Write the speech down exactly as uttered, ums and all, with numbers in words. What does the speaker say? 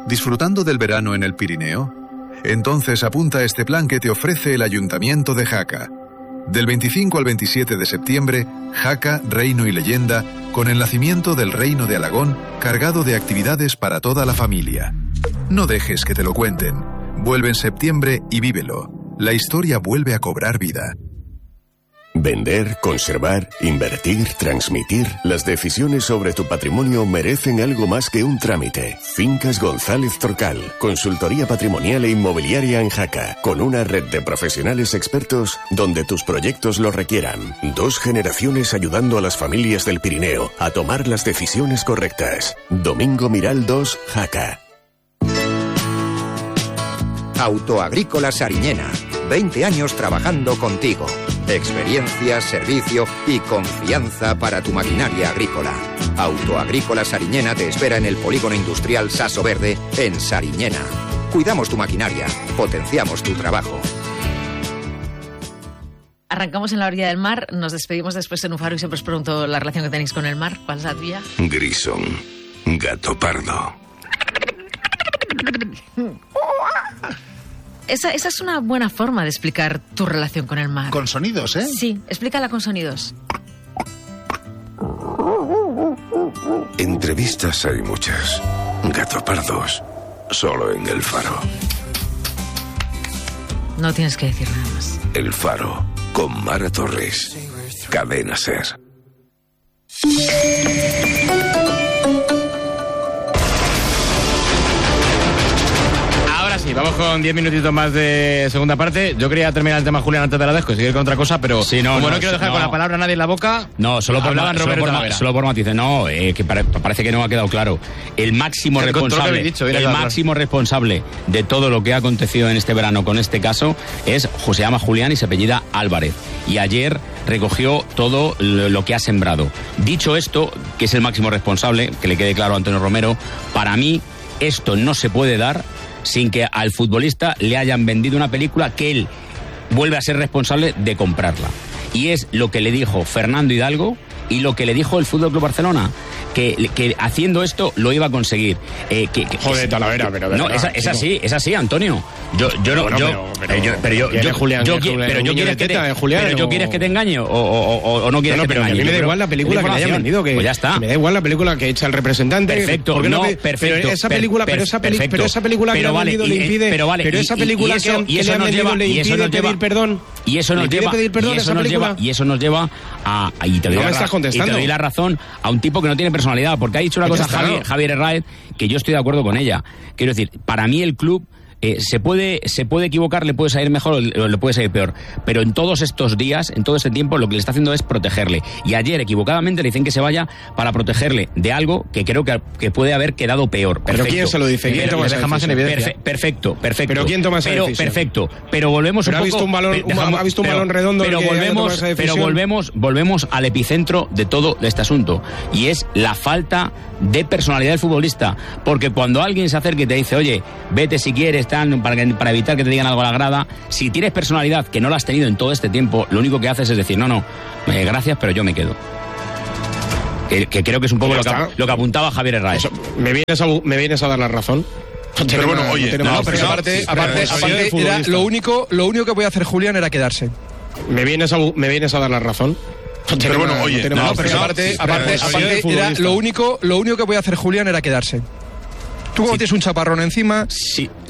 ¿Disfrutando del verano en el Pirineo? Entonces apunta a este plan que te ofrece el Ayuntamiento de Jaca. Del veinticinco al veintisiete de septiembre, Jaca, Reino y Leyenda, con el nacimiento del Reino de Alagón, cargado de actividades para toda la familia. No dejes que te lo cuenten. Vuelve en septiembre y vívelo. La historia vuelve a cobrar vida. Vender, conservar, invertir, transmitir. Las decisiones sobre tu patrimonio merecen algo más que un trámite. Fincas González Torcal, consultoría patrimonial e inmobiliaria en Jaca, con una red de profesionales expertos donde tus proyectos lo requieran. Dos generaciones ayudando a las familias del Pirineo a tomar las decisiones correctas. Domingo Miral dos, Jaca. Autoagrícola Sariñena. veinte años trabajando contigo. Experiencia, servicio y confianza para tu maquinaria agrícola. Autoagrícola Sariñena te espera en el Polígono Industrial Saso Verde, en Sariñena. Cuidamos tu maquinaria, potenciamos tu trabajo. Arrancamos en la orilla del mar, nos despedimos después en un faro y siempre os pregunto la relación que tenéis con el mar. ¿Cuál es la tuya? Grison, gato pardo. Esa, esa es una buena forma de explicar tu relación con el mar. Con sonidos, ¿eh? Sí, explícala con sonidos. Entrevistas hay muchas. Gato pardos, solo en El Faro. No tienes que decir nada más. El Faro, con Mara Torres. Cadena Ser. Sí, vamos con diez minutitos más de segunda parte. Yo quería terminar el tema, Julián, antes de la desco y seguir con otra cosa, pero sí, no, como no, no quiero dejar no. con la palabra a nadie en la boca. No, solo por, ma- solo, por ma- solo por matices. No, eh, que pare- parece que no ha quedado claro. El máximo El responsable, dicho, el máximo responsable de todo lo que ha acontecido en este verano con este caso es, se llama Julián y se apellida Álvarez. Y ayer recogió todo lo que ha sembrado. Dicho esto, que es el máximo responsable, que le quede claro a Antonio Romero, para mí esto no se puede dar sin que al futbolista le hayan vendido una película que él vuelve a ser responsable de comprarla. Y es lo que le dijo Fernando Hidalgo y lo que le dijo el F C Barcelona, que, que haciendo esto lo iba a conseguir. Eh, que, que, Joder, Talavera, pero de no, verdad, es, es así, es así, Antonio. Yo, yo no, bueno, yo, pero, pero, yo, pero yo, yo, Julián, yo, Julián, pero yo un quieres niño que de te, teta de Julián, pero yo o... quieres que te engañe o, o, o, o no quieres no, no, que te pero engañe. a mí me da Pero, igual la película que le hayan vendido, que, pues ya está. que me da igual la película que echa el representante. Perfecto, no, no, pe- perfecto. Pero esa per, película, per, pero esa peli, perfecto, pero esa película que pero le han vale, vendido y, le impide, pero vale, pero y, esa película y, y eso, que, y que eso le han nos vendido lleva, le y eso impide nos lleva, pedir perdón. Y eso nos ¿Le impide lleva, pedir perdón y a eso esa nos película? lleva, y eso nos lleva a, y te doy No la me estás ra- y te contestando. doy la razón a un tipo que no tiene personalidad, porque ha dicho una Pues cosa ya está, Javier, ¿no? Javier Herráez, que yo estoy de acuerdo con ella. Quiero decir, para mí el club Eh, se puede se puede equivocar, le puede salir mejor o le, o le puede salir peor, pero en todos estos días, en todo este tiempo, lo que le está haciendo es protegerle. Y ayer, equivocadamente, le dicen que se vaya para protegerle de algo que creo que, que puede haber quedado peor. Perfecto. ¿Pero quién se lo dice? ¿Quién Pero- toma esa deja más en decisión? evidencia. Perfe- perfecto, perfecto. ¿Pero quién toma esa Pero, decisión? Perfecto, pero volvemos Pero un ha poco... visto un balón- pe- un- dejamos- ha visto un pero- balón redondo pero el que haya tomado volvemos, esa pero decisión. volvemos, volvemos al epicentro de todo este asunto, y es la falta de personalidad del futbolista, porque cuando alguien se acerca y te dice, oye, vete si quieres, tan, para, que, para evitar que te digan algo a la grada, si tienes personalidad que no la has tenido en todo este tiempo, lo único que haces es decir, no, no, eh, gracias, pero yo me quedo. Que, que creo que es un poco lo que, lo que apuntaba Javier Herráez. Eso, ¿me, vienes a, ¿Me vienes a dar la razón? Pero bueno, oye, no, no, pero pero aparte, sí, aparte, pero aparte soy era Lo único, lo único que podía hacer Julián era quedarse. ¿Me vienes a, ¿Me vienes a dar la razón? Pero bueno, oye, No, pero aparte, aparte, aparte era lo único, lo único que podía hacer Julián era quedarse. Tú cuando Sí. tienes un chaparrón encima, Sí,